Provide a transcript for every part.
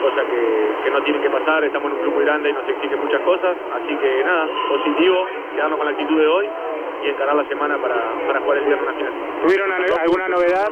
cosa que no tiene que pasar. Estamos en un club muy grande y nos exige muchas cosas, así que nada, positivo, quedarnos con la actitud de hoy y encarar la semana para jugar el viernes una final. ¿Tuvieron alguna novedad?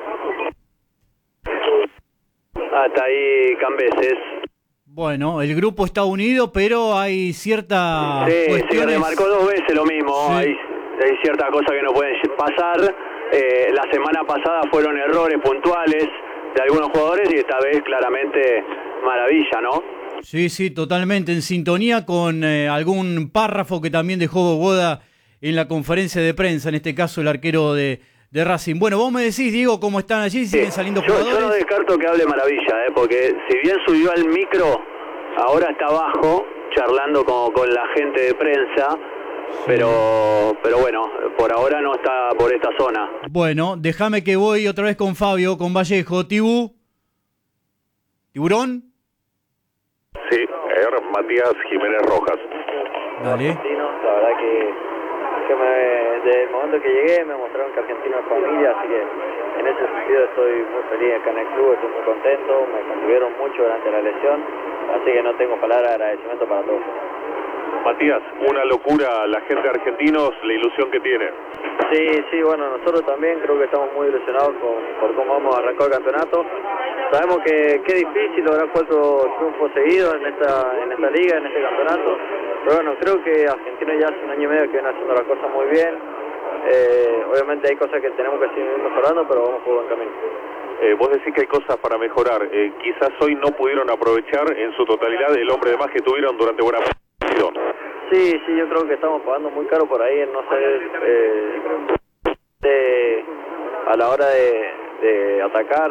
Hasta ahí Cambeses. Bueno, el grupo está unido, pero hay cierta Sí, remarcó 2 veces lo mismo. Sí. Hay ciertas cosas que no pueden pasar. La semana pasada fueron errores puntuales de algunos jugadores y esta vez claramente maravilla, ¿no? Sí, sí, totalmente en sintonía con algún párrafo que también dejó Boboda en la conferencia de prensa, en este caso el arquero de Racing. Bueno, vos me decís, Diego, cómo están allí, siguen saliendo jugadores. Yo no descarto que hable maravilla, porque si bien subió al micro, ahora está abajo charlando con la gente de prensa, pero bueno, por ahora no está por esta zona. Bueno, déjame que voy otra vez con Fabio, con Vallejo. ¿Tiburón? Sí, Matías Jiménez Rojas. Dale. La verdad que desde el momento que llegué me mostraron que Argentino es familia, así que en ese sentido estoy muy feliz acá en el club, estoy muy contento, me contuvieron mucho durante la lesión, así que no tengo palabras de agradecimiento para todos. Matías, una locura la gente de Argentinos, la ilusión que tiene. Sí, bueno, nosotros también creo que estamos muy ilusionados por cómo vamos a arrancar el campeonato. Sabemos que es difícil lograr 4 triunfos seguidos en esta liga, en este campeonato. Pero bueno, creo que Argentina ya hace 1 año y medio que viene haciendo las cosas muy bien. Obviamente hay cosas que tenemos que seguir mejorando, pero vamos por buen camino. Vos decís que hay cosas para mejorar. Quizás hoy no pudieron aprovechar en su totalidad el hombre de más que tuvieron durante buena parte. Sí, yo creo que estamos pagando muy caro por ahí en no ser a la hora de atacar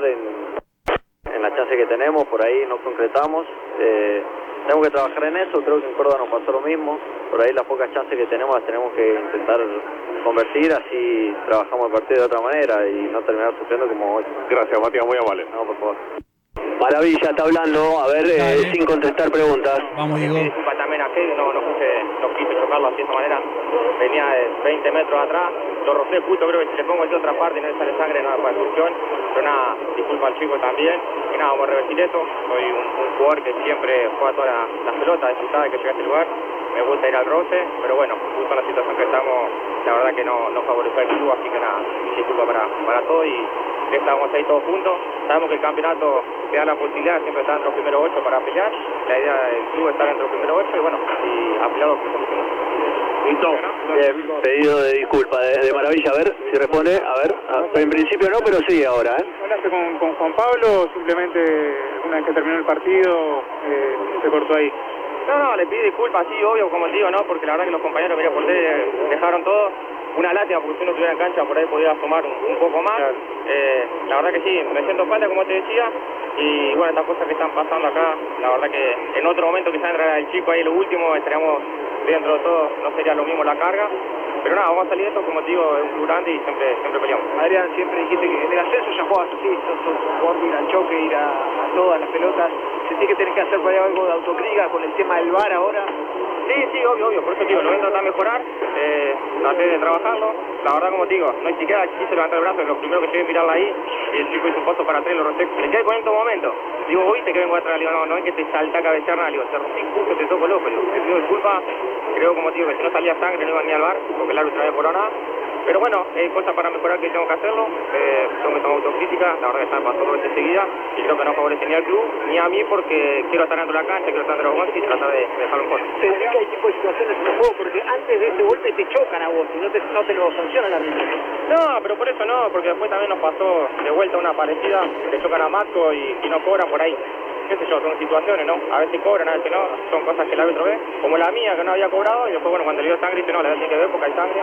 en la chance que tenemos, por ahí no concretamos. Tenemos que trabajar en eso, creo que en Córdoba nos pasó lo mismo, por ahí las pocas chances que tenemos las tenemos que intentar convertir, así trabajamos el partido de otra manera y no terminar sufriendo como hoy. Gracias, Matías, muy amable. No, por favor. Maravilla está hablando, a ver, sin contestar preguntas. Vamos, Diego. Disculpa también a Kevin, no quise chocarlo así de esa manera. Venía de 20 metros atrás, lo rocé justo, creo que si le pongo de otra parte y no le sale sangre, nada para expulsión. Pero nada, disculpa al chico también. Y nada, vamos a revertir eso. Soy un jugador que siempre juega todas las pelotas, disfrutaba de que llegue a este lugar. Me gusta ir al roce, pero bueno, justo en la situación que estamos, la verdad que no favoreció al club, así que nada, disculpa para todo y estamos ahí todos juntos. Sabemos que el campeonato te da la posibilidad siempre estar entre los primeros 8 para pelear. La idea del club es estar entre los primeros 8 y bueno, y apilados que somos. Listo. Bien, pedido de disculpa de Maravilla, a ver si responde, a ver. En principio no, pero sí ahora. ¿Hablaste con Juan Pablo o simplemente una vez que terminó el partido se cortó ahí? No, le pido disculpas, sí, obvio, como te digo, ¿no? Porque la verdad que los compañeros que por dejaron todo. Una lástima porque si uno estuviera en cancha por ahí podía sumar un poco más. Claro. La verdad que sí, me siento falta como te decía. Y bueno, estas cosas que están pasando acá, la verdad que en otro momento quizás entrara el chico ahí lo último, estaríamos dentro de todo, no sería lo mismo la carga. Pero nada, vamos a salir de esto, como te digo, es un club grande y siempre peleamos. Adrián, siempre dijiste que en el ascenso ya jugabas así, sos un jugador de ir al choque, ir a todas las pelotas. ¿Sentís que tenés que hacer por ahí algo de autocrítica con el tema del VAR ahora? Sí, obvio, por eso digo, lo voy a tratar de mejorar, traté de trabajarlo, la verdad como te digo, no ni siquiera quise levantar el brazo, lo primero que llegué a mirarla ahí, y el chico hizo un paso para atrás y lo rocé, me quedé con en todo momento, digo, vos viste que vengo atrás, digo, no es que te salta a cabecear nada, digo, te rocé justo, te toco el ojo, digo, te pido disculpas, creo como te digo, que si no salía sangre no iba ni al bar, porque el árbitro no había cobrado nada. Pero bueno, hay cosas para mejorar que tengo que hacerlo, tengo que tomar autocrítica, la verdad que están pasando veces seguidas y creo que no favorece ni al club ni a mí porque quiero estar dentro de la cancha, quiero estar dentro de los goles y tratar de dejarlo en contra. ¿Sentís que hay tipo de situaciones en el juego? Porque antes de ese golpe te chocan a vos y no te lo sancionan al árbitro. No, pero por eso no, porque después también nos pasó de vuelta una parecida, le chocan a Matco y no cobran por ahí. Qué sé yo, son situaciones, ¿no? A veces cobran, a veces no, son cosas que el árbitro ve, como la mía que no había cobrado y después, bueno, cuando le dio sangre dice, no, la tiene que ver porque hay sangre.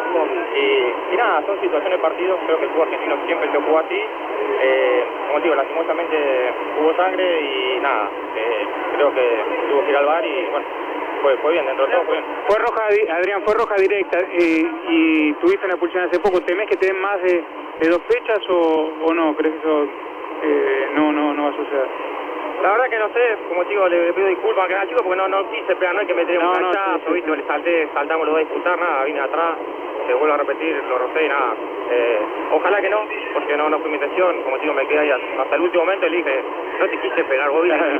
Y nada, son situaciones de partido, creo que el fútbol argentino siempre se jugó así. Como digo, lastimosamente hubo sangre y nada, creo que tuvo que ir al VAR y bueno, fue bien, dentro de todo fue bien. Fue roja, Adrián, fue roja directa y tuviste una expulsión hace poco. ¿Temés que te den más de 2 fechas o no? ¿Crees que eso no va a suceder? La verdad que no sé, como digo, le pido disculpas al chico porque no quise pegar, no es que me tiré un cachazo, sí. ¿viste? Le saltamos los dos a disputar, nada, vine atrás, se vuelvo a repetir, lo rocé y nada. Ojalá que no, porque no fue mi intención, como digo, me quedé ahí hasta el último momento y le dije, no te quise pegar, vos viste.